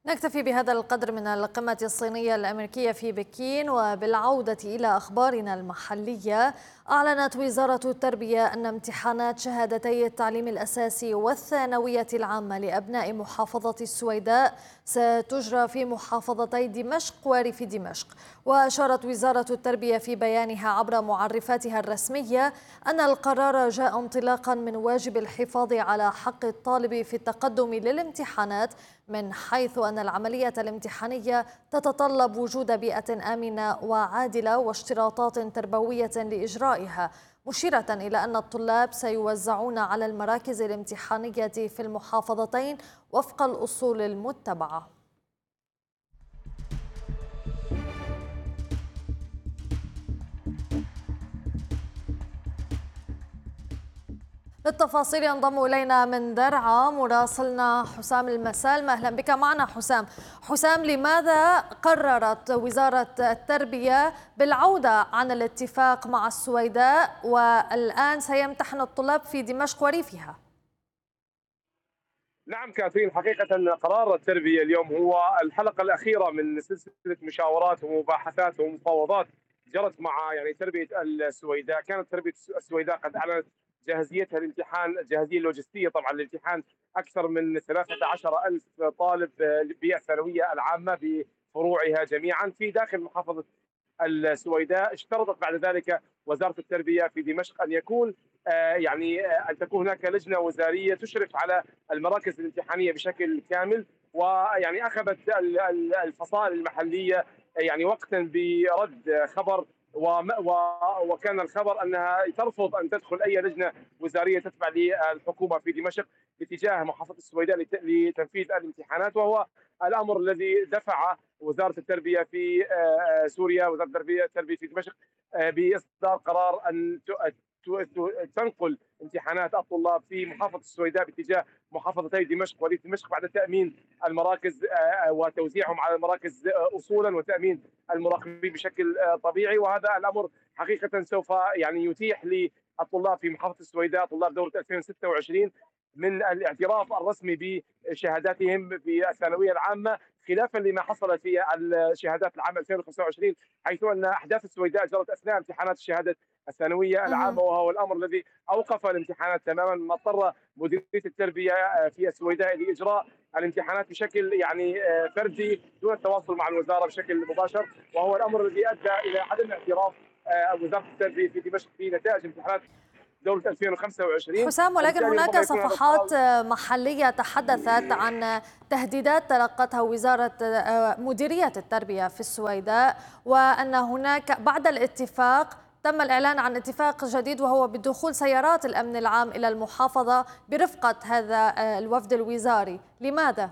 نكتفي بهذا القدر من القمة الصينية الأمريكية في بكين. وبالعودة إلى أخبارنا المحلية، أعلنت وزارة التربية أن امتحانات شهادتي التعليم الأساسي والثانوية العامة لأبناء محافظة السويداء ستجرى في محافظتي دمشق وريف دمشق. وأشارت وزارة التربية في بيانها عبر معرفاتها الرسمية أن القرار جاء انطلاقا من واجب الحفاظ على حق الطالب في التقدم للامتحانات، من حيث أن العملية الامتحانية تتطلب وجود بيئة آمنة وعادلة واشتراطات تربوية لإجرائها، مشيرة إلى أن الطلاب سيوزعون على المراكز الامتحانية في المحافظتين وفق الأصول المتبعة. للتفاصيل ينضم إلينا من درعا مراسلنا حسام المسالم. أهلا بك معنا حسام. حسام، لماذا قررت وزارة التربية بالعودة عن الاتفاق مع السويداء والآن سيمتحن الطلاب في دمشق وريفها؟ نعم كافيين، حقيقة قرار التربية اليوم هو الحلقة الأخيرة من سلسلة مشاورات ومباحثات ومفاوضات جرت مع تربية السويداء. كانت تربية السويداء قد أعلنت جاهزيتها الامتحان، الجاهزية اللوجستية طبعا للامتحان أكثر من 13 ألف طالب بالثانوية العامة بفروعها جميعا في داخل محافظة السويداء. اشترطت بعد ذلك وزارة التربية في دمشق أن يكون أن تكون هناك لجنة وزارية تشرف على المراكز الامتحانية بشكل كامل، أخذت الفصائل المحلية وقتا برد خبر، وكان الخبر أنها ترفض أن تدخل أي لجنة وزارية تتبع للحكومة في دمشق باتجاه محافظة السويداء لتنفيذ الامتحانات، وهو الأمر الذي دفع وزارة التربية في سوريا، وزارة التربية في دمشق، بإصدار قرار أن تنقل امتحانات الطلاب في محافظة السويداء باتجاه محافظتي دمشق وريف دمشق بعد تأمين المراكز وتوزيعهم على المراكز أصولا وتأمين المراقبين بشكل طبيعي. وهذا الأمر حقيقة سوف يتيح للطلاب في محافظة السويداء، طلاب دورة 2026، من الاعتراف الرسمي بشهاداتهم في الثانوية العامة، خلافا لما حصل في الشهادات العامة 2025، حيث أن أحداث السويداء جرت أثناء امتحانات الشهادة الثانوية العامة، وهو الأمر الذي أوقف الامتحانات تماما، ما اضطر مديرية التربية في السويداء لإجراء الامتحانات بشكل فردي دون التواصل مع الوزارة بشكل مباشر، وهو الأمر الذي أدى إلى عدم اعتراف وزارة التربية في دمشق في نتائج امتحانات دورة 2025. حسام، ولكن وبالتالي هناك ربما يكون هذا صفحات محلية تحدثت عن تهديدات تلقتها وزارة مديرية التربية في السويداء، وأن هناك بعد الاتفاق تم الإعلان عن اتفاق جديد وهو بدخول سيارات الأمن العام إلى المحافظة برفقة هذا الوفد الوزاري. لماذا؟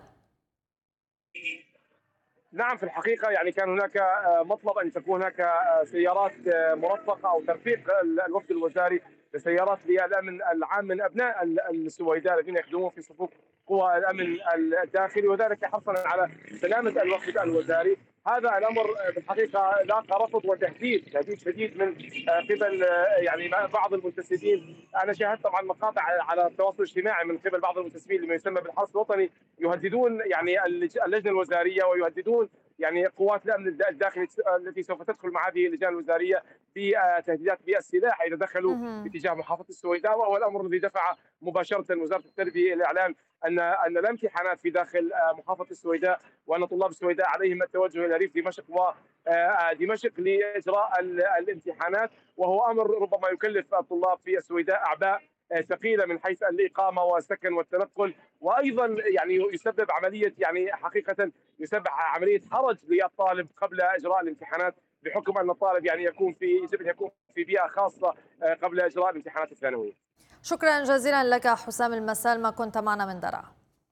نعم، في الحقيقة كان هناك مطلب أن تكون هناك سيارات مرفقة أو ترفيق الوفد الوزاري بسيارات للأمن العام من أبناء السويداء الذين يخدمون في صفوف قوى الأمن الداخلي، وذلك حرصا على سلامة الوفد الوزاري. هذا الأمر بالحقيقة لاقى رفض تهديد شديد من قبل بعض المنتسبين. أنا شاهدت طبعا مقاطع على التواصل الاجتماعي من قبل بعض المنتسبين لما يسمى بالحرس الوطني يهددون اللجنة الوزارية، ويهددون قوات الامن الداخلي التي سوف تدخل مع هذه اللجان الوزاريه بتهديدات بالسلاح اذا دخلوا باتجاه محافظه السويداء، وهو الامر الذي دفع مباشره وزاره التربيه الى اعلان ان الامتحانات في داخل محافظه السويداء، وان طلاب السويداء عليهم التوجه الى ريف دمشق ودمشق لاجراء الامتحانات، وهو امر ربما يكلف الطلاب في السويداء اعباء ثقيله من حيث الاقامه والسكن والتنقل، وايضا يسبب عمليه حقيقه يسبب عمليه حرج للطالب قبل اجراء الامتحانات، بحكم ان الطالب يكون في بيئه خاصه قبل اجراء الامتحانات الثانويه. شكرا جزيلا لك حسام المسالم، كنت معنا من درعا.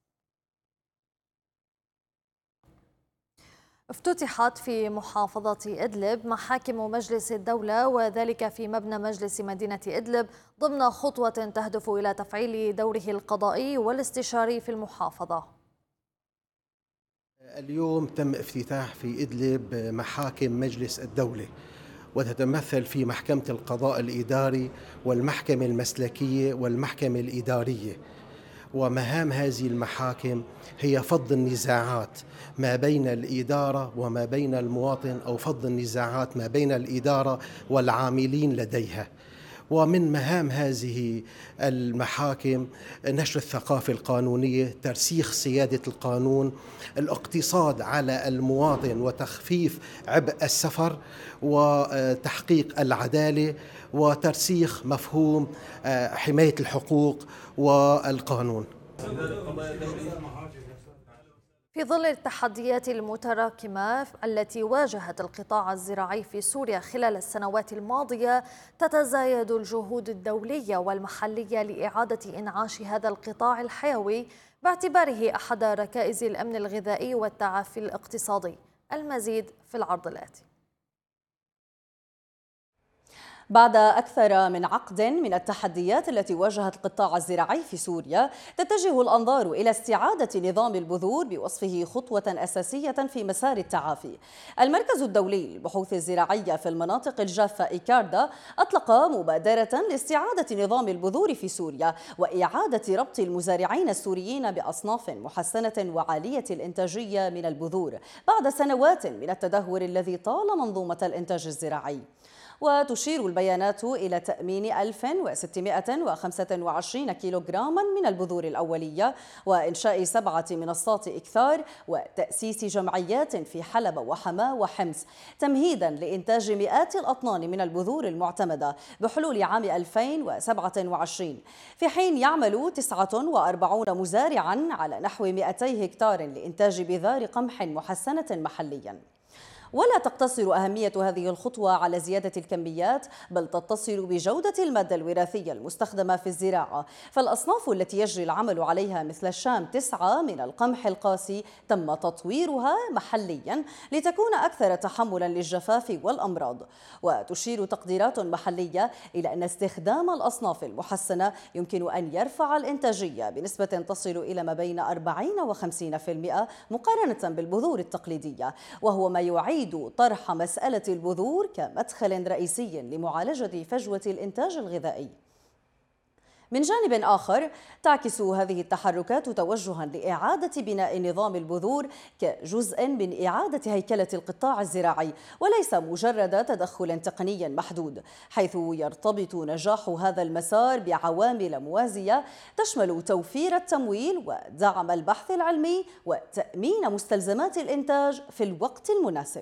افتتحت في محافظة إدلب محاكم مجلس الدولة، وذلك في مبنى مجلس مدينة إدلب ضمن خطوة تهدف إلى تفعيل دوره القضائي والاستشاري في المحافظة. اليوم تم افتتاح في إدلب محاكم مجلس الدولة، وتتمثل في محكمة القضاء الإداري والمحكمة المسلكية والمحكمة الإدارية. ومهام هذه المحاكم هي فض النزاعات ما بين الإدارة وما بين المواطن، أو فض النزاعات ما بين الإدارة والعاملين لديها. ومن مهام هذه المحاكم نشر الثقافة القانونية، ترسيخ سيادة القانون، الاقتصاد على المواطن وتخفيف عبء السفر، وتحقيق العدالة، وترسيخ مفهوم حماية الحقوق والقانون. في ظل التحديات المتراكمة التي واجهت القطاع الزراعي في سوريا خلال السنوات الماضية، تتزايد الجهود الدولية والمحلية لإعادة إنعاش هذا القطاع الحيوي باعتباره أحد ركائز الأمن الغذائي والتعافي الاقتصادي. المزيد في العرض الآتي. بعد أكثر من عقد من التحديات التي واجهت القطاع الزراعي في سوريا، تتجه الأنظار إلى استعادة نظام البذور بوصفه خطوة أساسية في مسار التعافي. المركز الدولي للبحوث الزراعية في المناطق الجافة إيكاردا أطلق مبادرة لاستعادة نظام البذور في سوريا وإعادة ربط المزارعين السوريين بأصناف محسنة وعالية الإنتاجية من البذور بعد سنوات من التدهور الذي طال منظومة الإنتاج الزراعي. وتشير البيانات إلى تأمين 1625 كيلوغراما من البذور الأولية، وإنشاء 7 منصات إكثار، وتأسيس جمعيات في حلب وحماة وحمص، تمهيدا لإنتاج مئات الأطنان من البذور المعتمدة بحلول عام 2027، في حين يعمل 49 مزارعا على نحو 200 هكتار لإنتاج بذار قمح محسنة محليا. ولا تقتصر أهمية هذه الخطوة على زيادة الكميات، بل تتصل بجودة المادة الوراثية المستخدمة في الزراعة، فالأصناف التي يجري العمل عليها مثل الشام 9 من القمح القاسي تم تطويرها محليا لتكون أكثر تحملا للجفاف والأمراض. وتشير تقديرات محلية إلى أن استخدام الأصناف المحسنة يمكن أن يرفع الإنتاجية بنسبة تصل إلى ما بين 40 و 50% مقارنة بالبذور التقليدية، وهو ما يعيد طرح مسألة البذور كمدخل رئيسي لمعالجة فجوة الإنتاج الغذائي. من جانب آخر، تعكس هذه التحركات توجها لإعادة بناء نظام البذور كجزء من إعادة هيكلة القطاع الزراعي، وليس مجرد تدخل تقني محدود، حيث يرتبط نجاح هذا المسار بعوامل موازية تشمل توفير التمويل ودعم البحث العلمي وتأمين مستلزمات الإنتاج في الوقت المناسب.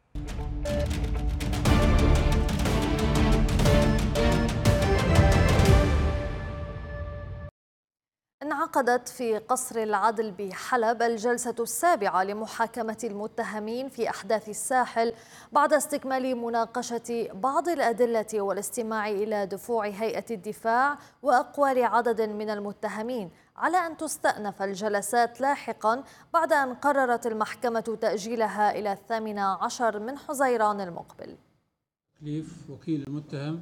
انعقدت في قصر العدل بحلب الجلسة السابعة لمحاكمة المتهمين في أحداث الساحل بعد استكمال مناقشة بعض الأدلة والاستماع إلى دفوع هيئة الدفاع وأقوال عدد من المتهمين، على أن تستأنف الجلسات لاحقا بعد أن قررت المحكمة تأجيلها إلى 18 من حزيران المقبل. تكليف وكيل المتهم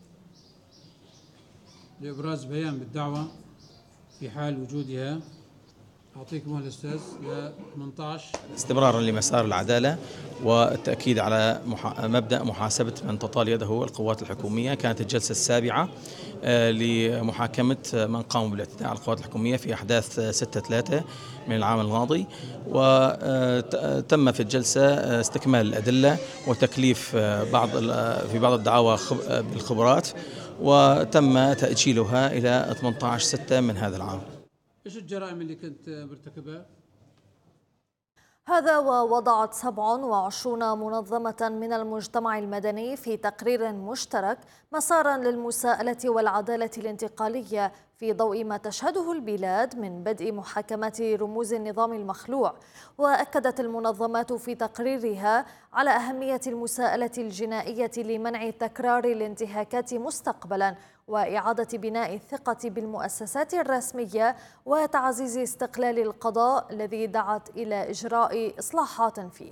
لإبراز بيان بالدعوة في حال وجودها. أعطيك مهلة أستاذ ل 18. استمرارا لمسار العدالة والتأكيد على مبدأ محاسبة من تطال يده القوات الحكومية، كانت الجلسة السابعة لمحاكمة من قاموا بالاعتداء على القوات الحكومية في أحداث 6/3 من العام الماضي، وتم في الجلسة استكمال الأدلة وتكليف في بعض الدعاوى بالخبرات، وتم تأجيلها إلى 18/6 من هذا العام. إيش الجرائم اللي كنت مرتكبها؟ هذا ووضعت 27 منظمة من المجتمع المدني في تقرير مشترك مسارا للمساءلة والعدالة الانتقالية في ضوء ما تشهده البلاد من بدء محاكمة رموز النظام المخلوع. وأكدت المنظمات في تقريرها على أهمية المساءلة الجنائية لمنع تكرار الانتهاكات مستقبلا، وإعادة بناء الثقة بالمؤسسات الرسمية، وتعزيز استقلال القضاء الذي دعت إلى إجراء إصلاحات فيه.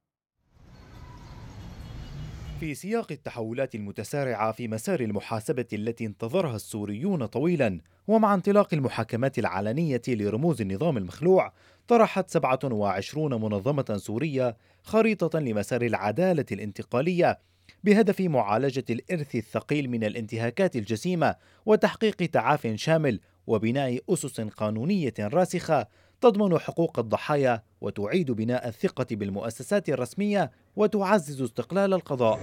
في سياق التحولات المتسارعة في مسار المحاسبة التي انتظرها السوريون طويلا، ومع انطلاق المحاكمات العلنية لرموز النظام المخلوع، طرحت 27 منظمة سورية خريطة لمسار العدالة الانتقالية بهدف معالجة الإرث الثقيل من الانتهاكات الجسيمة وتحقيق تعاف شامل وبناء أسس قانونية راسخة تضمن حقوق الضحايا وتعيد بناء الثقة بالمؤسسات الرسمية وتعزز استقلال القضاء.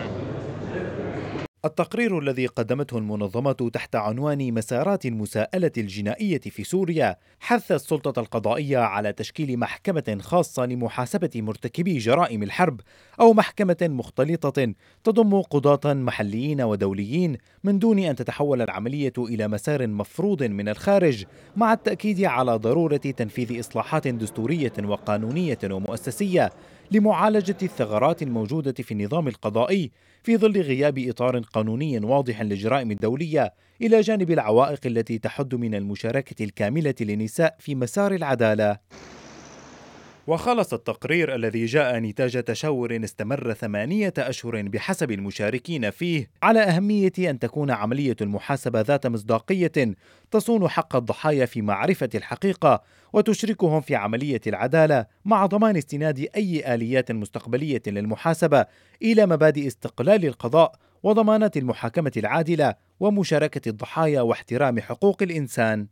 التقرير الذي قدمته المنظمة تحت عنوان مسارات المساءلة الجنائية في سوريا حث السلطة القضائية على تشكيل محكمة خاصة لمحاسبة مرتكبي جرائم الحرب أو محكمة مختلطة تضم قضاة محليين ودوليين من دون أن تتحول العملية إلى مسار مفروض من الخارج، مع التأكيد على ضرورة تنفيذ إصلاحات دستورية وقانونية ومؤسسية لمعالجة الثغرات الموجودة في النظام القضائي في ظل غياب إطار قانوني واضح للجرائم الدولية، إلى جانب العوائق التي تحد من المشاركة الكاملة للنساء في مسار العدالة. وخلص التقرير الذي جاء نتاج تشاور استمر 8 أشهر بحسب المشاركين فيه على أهمية أن تكون عملية المحاسبة ذات مصداقية تصون حق الضحايا في معرفة الحقيقة وتشركهم في عملية العدالة، مع ضمان استناد أي آليات مستقبلية للمحاسبة إلى مبادئ استقلال القضاء وضمانات المحاكمة العادلة ومشاركة الضحايا واحترام حقوق الإنسان.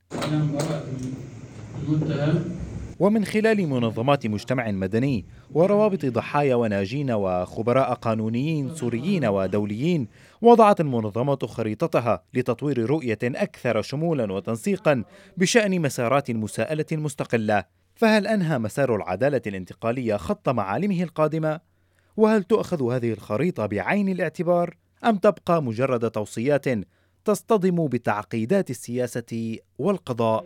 ومن خلال منظمات مجتمع مدني وروابط ضحايا وناجين وخبراء قانونيين سوريين ودوليين، وضعت المنظمة خريطتها لتطوير رؤية أكثر شمولا وتنسيقا بشأن مسارات المساءلة المستقلة. فهل أنهى مسار العدالة الانتقالية خط معالمه القادمة؟ وهل تؤخذ هذه الخريطة بعين الاعتبار أم تبقى مجرد توصيات تصطدم بتعقيدات السياسة والقضاء؟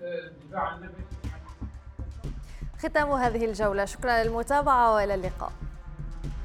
ختام هذه الجولة، شكرا للمتابعة وإلى اللقاء.